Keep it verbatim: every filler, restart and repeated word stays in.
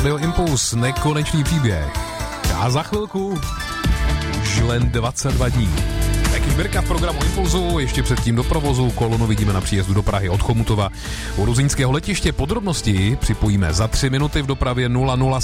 Radio Impuls, nekonečný příběh. A za chvilku už len dvacet dva dní. Taky sbírka v programu Impulzu, ještě předtím do provozu, kolonu vidíme na příjezdu do Prahy od Chomutova u Ruzyňského letiště. Podrobnosti připojíme za tři minuty v dopravě nula nula